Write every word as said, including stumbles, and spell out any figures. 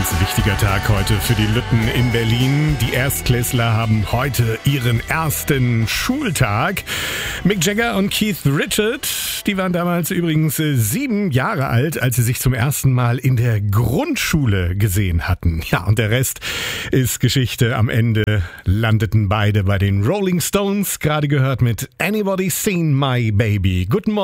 Ganz wichtiger Tag heute für die Lütten in Berlin. Die Erstklässler haben heute ihren ersten Schultag. Mick Jagger und Keith Richards, die waren damals übrigens sieben Jahre alt, als sie sich zum ersten Mal in der Grundschule gesehen hatten. Ja, und der Rest ist Geschichte. Am Ende landeten beide bei den Rolling Stones, gerade gehört mit Anybody Seen My Baby. Guten Morgen.